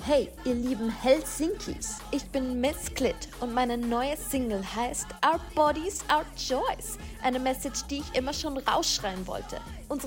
Hey, ihr lieben Helsinkis, ich bin Miss Clit und meine neue Single heißt Our Bodies, Our Choice. Eine Message, die ich immer schon rausschreien wollte.